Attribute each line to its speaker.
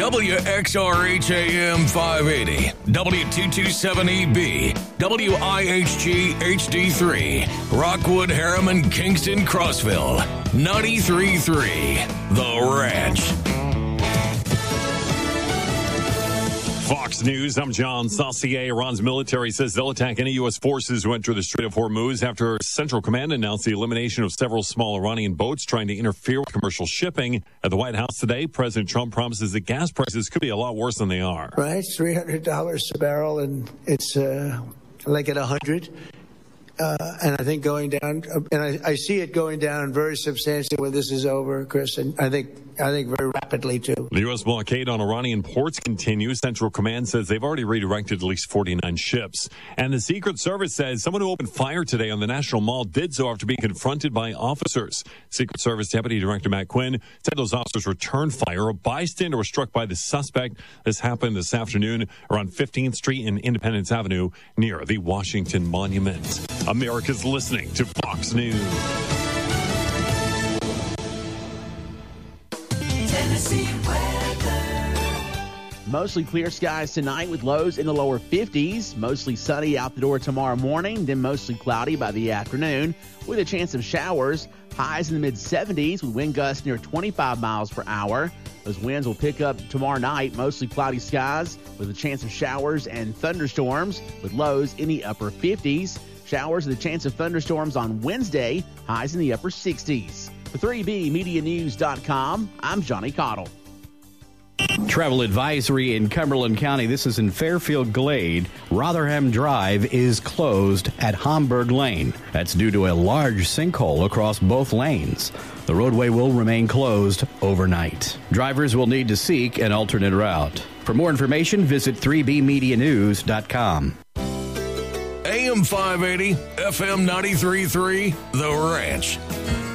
Speaker 1: WXRH-AM 580, W227EB, WIHG HD3, Rockwood, Harriman, Kingston, Crossville, 93.3, The Ranch.
Speaker 2: Fox News, I'm John Saucier. Iran's military says they'll attack any U.S. forces who enter the Strait of Hormuz after Central Command announced the elimination of several small Iranian boats trying to interfere with commercial shipping. At the White House today, President Trump promises that gas prices could be a lot worse than they are.
Speaker 3: Right, $300 a barrel, and it's like at 100. And I think going down, and I see it going down very substantially when this is over, Chris, and I think very rapidly, too.
Speaker 2: The U.S. blockade on Iranian ports continues. Central Command says they've already redirected at least 49 ships. And the Secret Service says someone who opened fire today on the National Mall did so after being confronted by officers. Secret Service Deputy Director Matt Quinn said those officers returned fire. A bystander was struck by the suspect. This happened this afternoon around 15th Street and Independence Avenue near the Washington Monument. America's listening to Fox News.
Speaker 4: Tennessee weather.
Speaker 5: Mostly clear skies tonight with lows in the lower 50s. Mostly sunny out the door tomorrow morning, then mostly cloudy by the afternoon with a chance of showers. Highs in the mid-70s with wind gusts near 25 miles per hour. Those winds will pick up tomorrow night. Mostly cloudy skies with a chance of showers and thunderstorms with lows in the upper 50s. Showers with a chance of thunderstorms on Wednesday. Highs in the upper 60s. For 3BMediaNews.com, I'm Johnny Cottle.
Speaker 6: Travel advisory in Cumberland County. This is in Fairfield Glade. Rotherham Drive is closed at Homburg Lane. That's due to a large sinkhole across both lanes. The roadway will remain closed overnight. Drivers will need to seek an alternate route. For more information, visit 3BMediaNews.com.
Speaker 1: AM 580, FM 93.3, The Ranch.